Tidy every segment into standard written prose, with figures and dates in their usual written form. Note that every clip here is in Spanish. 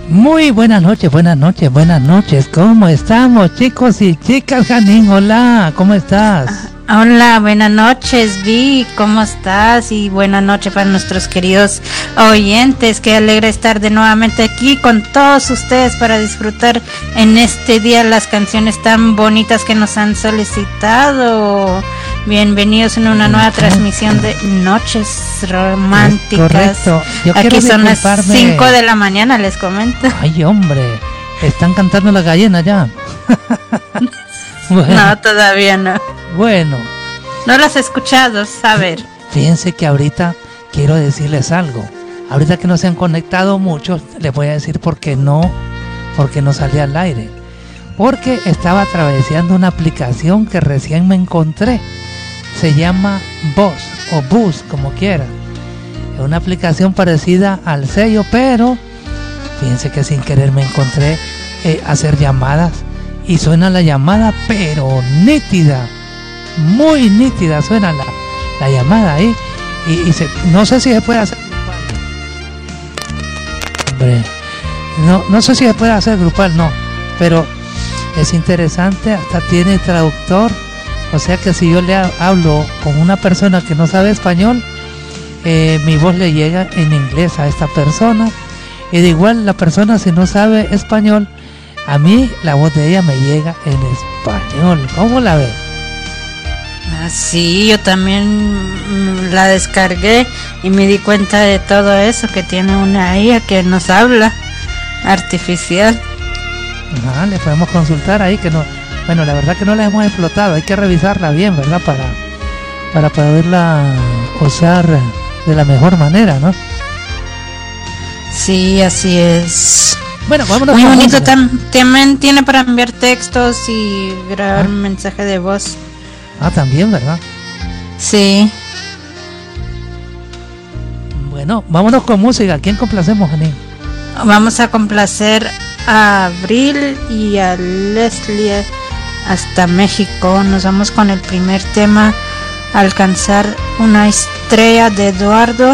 Muy buenas noches, buenas noches, buenas noches. ¿Cómo estamos, chicos y chicas? Janine, hola, ¿cómo estás? Hola, buenas noches, Vi, ¿cómo estás? Y buenas noches para nuestros queridos oyentes. Qué alegre estar de nuevamente aquí con todos ustedes para disfrutar en este día las canciones tan bonitas que nos han solicitado. Bienvenidos en una nueva transmisión de Noches Románticas. Correcto. Aquí son las 5 de la mañana, les comento. Ay, hombre, están cantando las gallinas ya. Bueno. No, todavía no. Bueno. No las he escuchado, a ver. Fíjense que ahorita quiero decirles algo. Ahorita que no se han conectado muchos, les voy a decir por qué no salí al aire. Porque estaba atravesando una aplicación que recién me encontré. Se llama Buzz o Buzz, como quiera. Es una aplicación parecida al sello, pero fíjense que sin querer me encontré hacer llamadas. Y suena la llamada, pero nítida, muy nítida suena la llamada ahí. No sé si se puede hacer grupal. Hombre, no sé si se puede hacer grupal, no. Pero es interesante, hasta tiene traductor. O sea que si yo le hablo con una persona que no sabe español, mi voz le llega en inglés a esta persona. Y de igual la persona, si no sabe español, a mí la voz de ella me llega en español. ¿Cómo la ves? Sí, yo también la descargué y me di cuenta de todo eso, que tiene una IA que nos habla artificial. Ajá, le podemos consultar ahí, que no, bueno, la verdad que no la hemos explotado, hay que revisarla bien, ¿verdad? Para poderla usar de la mejor manera, ¿no? Sí, así es. Bueno, vámonos. Muy bonito, también tiene para enviar textos y grabar un mensaje de voz. También, ¿verdad? Sí. Bueno, vámonos con música. ¿Quién complacemos, Janine? Vamos a complacer a Abril y a Leslie hasta México. Nos vamos con el primer tema, Alcanzar una estrella, de Eduardo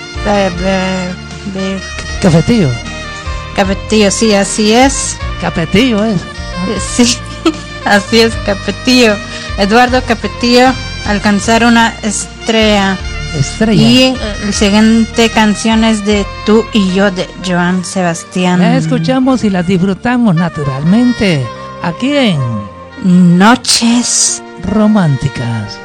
Cafetillo. Capetillo, sí, así es. Capetillo es. Sí, así es, Capetillo. Eduardo Capetillo, Alcanzar una estrella. Y el siguiente canción es de Tú y Yo, de Joan Sebastián. La escuchamos y la disfrutamos naturalmente aquí en Noches Románticas.